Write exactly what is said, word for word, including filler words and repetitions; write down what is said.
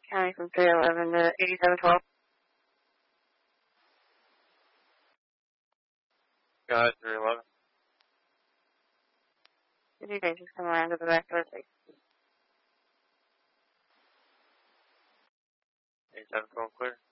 County from three eleven to eighty-seven twelve. Got it, three eleven. Did you guys just come around to the back door, please? eighty-seven twelve clear.